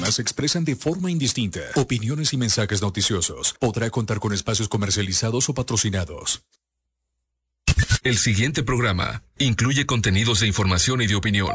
personas se expresan de forma indistinta. Opiniones y mensajes noticiosos. Podrá contar con espacios comercializados o patrocinados. El siguiente programa incluye contenidos de información y de opinión.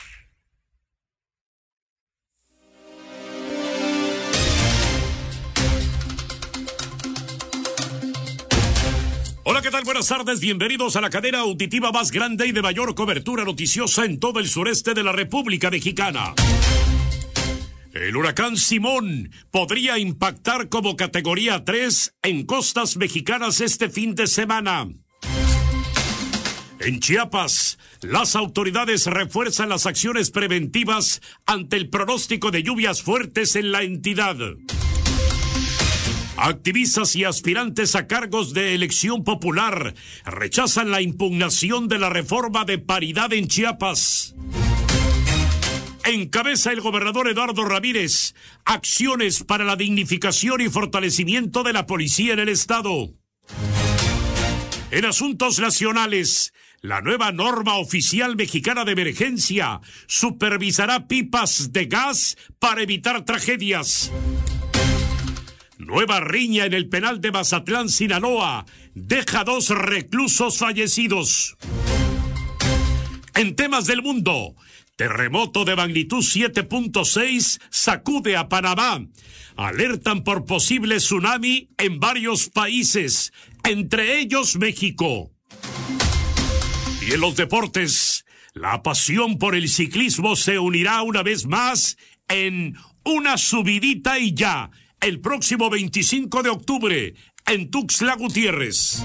Hola, ¿qué tal? Buenas tardes, bienvenidos a la cadena auditiva más grande y de mayor cobertura noticiosa en todo el sureste de la República Mexicana. El huracán Simón podría impactar como categoría 3 en costas mexicanas este fin de semana. En Chiapas, las autoridades refuerzan las acciones preventivas ante el pronóstico de lluvias fuertes en la entidad. Activistas y aspirantes a cargos de elección popular rechazan la impugnación de la reforma de paridad en Chiapas. Encabeza el gobernador Eduardo Ramírez acciones para la dignificación y fortalecimiento de la policía en el estado. En asuntos nacionales, la nueva norma oficial mexicana de emergencia supervisará pipas de gas para evitar tragedias. Nueva riña en el penal de Mazatlán, Sinaloa, deja 2 reclusos fallecidos. En temas del mundo, terremoto de magnitud 7.6 sacude a Panamá. Alertan por posible tsunami en varios países, entre ellos México. Y en los deportes, la pasión por el ciclismo se unirá una vez más en una subidita y ya, el próximo 25 de octubre, en Tuxtla Gutiérrez.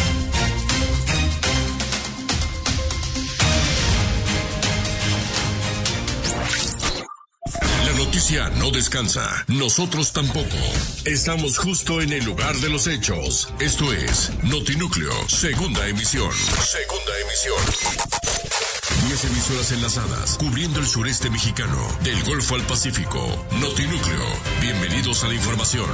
La noticia no descansa, nosotros tampoco. Estamos justo en el lugar de los hechos. Esto es Notinúcleo, segunda emisión. 10 emisoras enlazadas, cubriendo el sureste mexicano, del Golfo al Pacífico. Notinúcleo, bienvenidos a la información.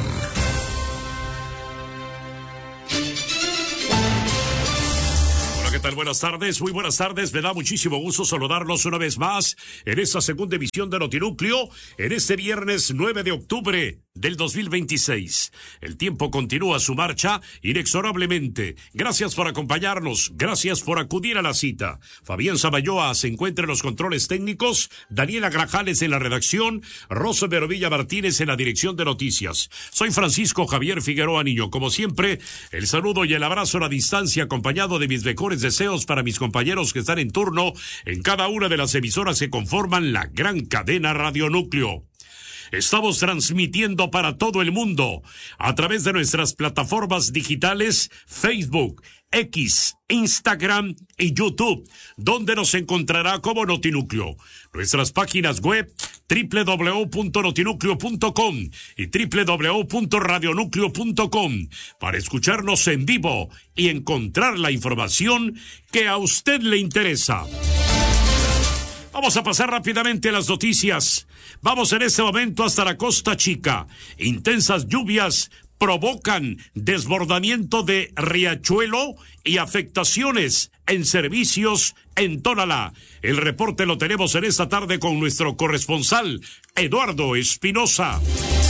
¿Qué tal? Buenas tardes, muy buenas tardes. Me da muchísimo gusto saludarlos una vez más en esta segunda emisión de Notinúcleo, en este viernes 9 de octubre del 2026. El tiempo continúa su marcha inexorablemente. Gracias por acompañarnos, gracias por acudir a la cita. Fabián Samayoa se encuentra en los controles técnicos, Daniela Grajales en la redacción, Rosa Verovilla Martínez en la dirección de noticias. Soy Francisco Javier Figueroa Niño. Como siempre, el saludo y el abrazo a la distancia, acompañado de mis mejores deseos para mis compañeros que están en turno en cada una de las emisoras que conforman la gran cadena Radionúcleo. Estamos transmitiendo para todo el mundo a través de nuestras plataformas digitales Facebook, X, Instagram y YouTube, donde nos encontrará como Notinúcleo. Nuestras páginas web www.notinúcleo.com y www.radionúcleo.com para escucharnos en vivo y encontrar la información que a usted le interesa. Vamos a pasar rápidamente a las noticias. Vamos en este momento hasta la Costa Chica. Intensas lluvias provocan desbordamiento de riachuelo y afectaciones en servicios en Tonalá. El reporte lo tenemos en esta tarde con nuestro corresponsal, Eduardo Espinosa.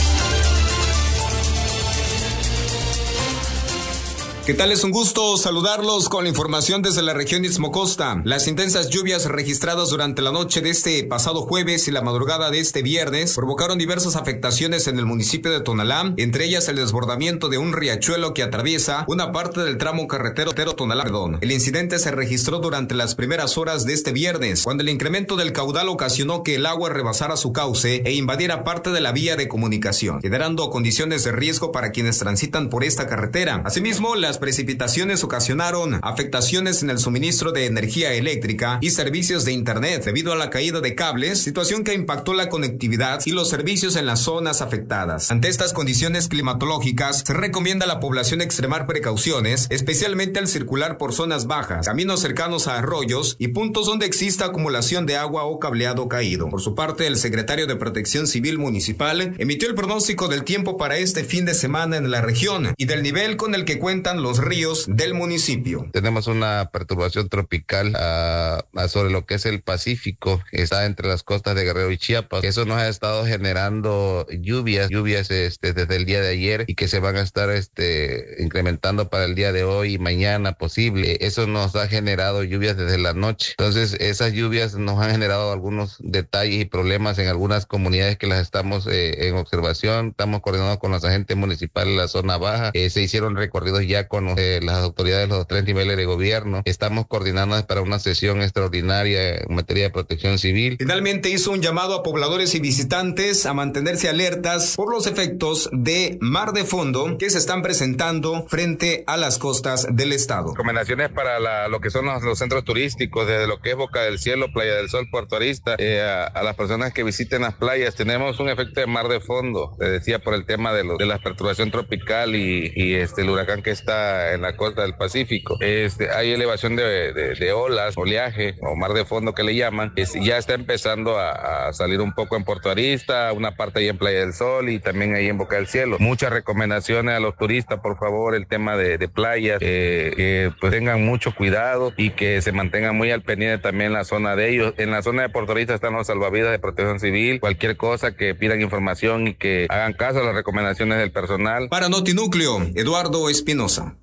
¿Qué tal? Es un gusto saludarlos con la información desde la región Istmo-Costa. Las intensas lluvias registradas durante la noche de este pasado jueves y la madrugada de este viernes provocaron diversas afectaciones en el municipio de Tonalá, entre ellas el desbordamiento de un riachuelo que atraviesa una parte del tramo carretero Tonalá. El incidente se registró durante las primeras horas de este viernes, cuando el incremento del caudal ocasionó que el agua rebasara su cauce e invadiera parte de la vía de comunicación, generando condiciones de riesgo para quienes transitan por esta carretera. Asimismo, las precipitaciones ocasionaron afectaciones en el suministro de energía eléctrica y servicios de internet debido a la caída de cables, situación que impactó la conectividad y los servicios en las zonas afectadas. Ante estas condiciones climatológicas, se recomienda a la población extremar precauciones, especialmente al circular por zonas bajas, caminos cercanos a arroyos y puntos donde exista acumulación de agua o cableado caído. Por su parte, el secretario de Protección Civil Municipal emitió el pronóstico del tiempo para este fin de semana en la región y del nivel con el que cuentan desbordan los ríos del municipio. Tenemos una perturbación tropical sobre lo que es el Pacífico, está entre las costas de Guerrero y Chiapas. Eso nos ha estado generando lluvias desde el día de ayer y que se van a estar incrementando para el día de hoy y mañana posible. Eso nos ha generado lluvias desde la noche. Entonces, esas lluvias nos han generado algunos detalles y problemas en algunas comunidades que las estamos en observación. Estamos coordinados con los agentes municipales de la zona baja. Se hicieron recorridos ya con las autoridades de los 3 niveles de gobierno. Estamos coordinando para una sesión extraordinaria en materia de protección civil. Finalmente hizo un llamado a pobladores y visitantes a mantenerse alertas por los efectos de mar de fondo que se están presentando frente a las costas del estado. Recomendaciones para lo que son los centros turísticos, desde lo que es Boca del Cielo, Playa del Sol, Puerto Arista, a las personas que visiten las playas. Tenemos un efecto de mar de fondo, te decía, por el tema de la perturbación tropical y el huracán que está en la costa del Pacífico. Hay elevación de olas, oleaje o mar de fondo que le llaman. Ya está empezando a salir un poco en Puerto Arista, una parte ahí en Playa del Sol y también ahí en Boca del Cielo. Muchas recomendaciones a los turistas, por favor, el tema de playas, que pues tengan mucho cuidado y que se mantengan muy al pendiente también la zona de ellos. En la zona de Puerto Arista están los salvavidas de protección civil, cualquier cosa que pidan información y que hagan caso a las recomendaciones del personal. Para Notinúcleo, Eduardo Espinosa.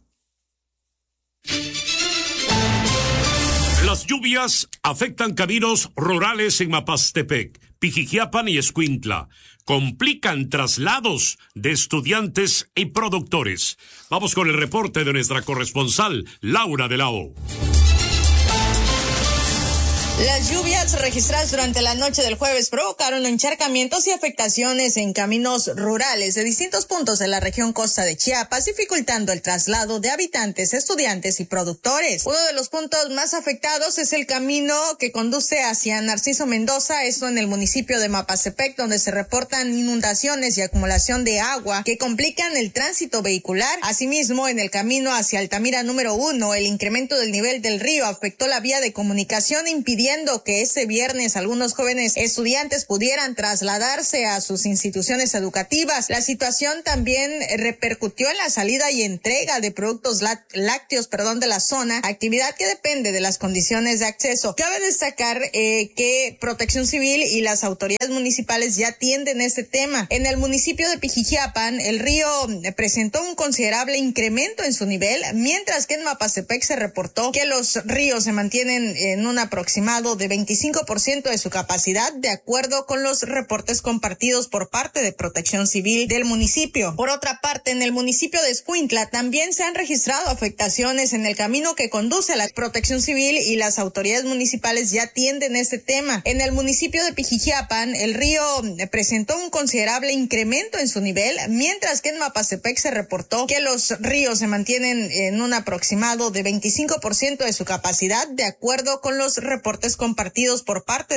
Las lluvias afectan caminos rurales en Mapastepec, Pijijiapan y Escuintla. Complican traslados de estudiantes y productores. Vamos con el reporte de nuestra corresponsal, Laura de la O. Las lluvias registradas durante la noche del jueves provocaron encharcamientos y afectaciones en caminos rurales de distintos puntos de la región costa de Chiapas, dificultando el traslado de habitantes, estudiantes y productores. Uno de los puntos más afectados es el camino que conduce hacia Narciso Mendoza, esto en el municipio de Mapastepec, donde se reportan inundaciones y acumulación de agua que complican el tránsito vehicular. Asimismo, en el camino hacia Altamira número 1, el incremento del nivel del río afectó la vía de comunicación, impidiendo que este viernes algunos jóvenes estudiantes pudieran trasladarse a sus instituciones educativas. La situación también repercutió en la salida y entrega de productos lácteos de la zona, actividad que depende de las condiciones de acceso. Cabe destacar que Protección Civil y las autoridades municipales ya atienden este tema. En el municipio de Pijijiapan, el río presentó un considerable incremento en su nivel, mientras que en Mapastepec se reportó que los ríos se mantienen en un aproximado de 25% de su capacidad, de acuerdo con los reportes compartidos por parte de Protección Civil del municipio. Por otra parte, en el municipio de Escuintla también se han registrado afectaciones en el camino que conduce a la Protección Civil y las autoridades municipales ya atienden este tema. En el municipio de Pijijiapan, el río presentó un considerable incremento en su nivel, mientras que en Mapastepec se reportó que los ríos se mantienen en un aproximado de 25% de su capacidad, de acuerdo con los reportes compartidos por parte